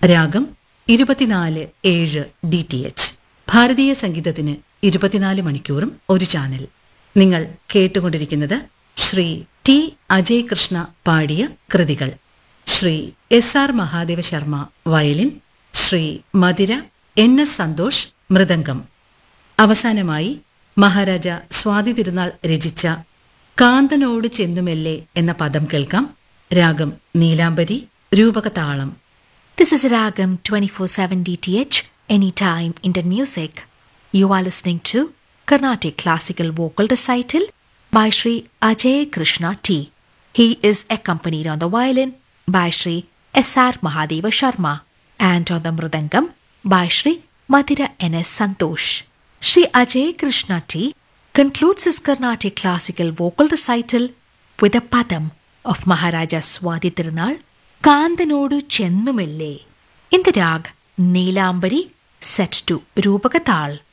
രാഗം 24/7 DTH. ഭാരതീയ സംഗീതത്തിന് 24 മണിക്കൂറും ഒരു ചാനൽ. നിങ്ങൾ കേട്ടുകൊണ്ടിരിക്കുന്നത് ശ്രീ ടി അജയ് കൃഷ്ണ പാടിയ കൃതികൾ. Shri SR Mahadeva Sharma violin, Shri മധിര NS Santhosh mridangam. അവസാനമായി മഹാരാജ സ്വാതി തിരുനാൾ രചിച്ച കാന്തനോട് ചെന്നുമെല്ലെ എന്ന പദം കേൾക്കാം. രാഗം നീലാംബരി, രൂപകതാളം. This is Ragam 24/7 DTH, anytime Indian music. You are listening to Carnatic Classical Vocal Recital by Sri Ajay Krishna T. He is accompanied on the violin by Sri SR Mahadeva Sharma and on the mridangam by Sri Madhira NS Santosh. Sri Ajay Krishna T concludes his Carnatic Classical Vocal Recital with a padam of Maharaja Swati Tirunal, Kandanodu Chennumelle, in the rag Neelambari, set to Rupakatal.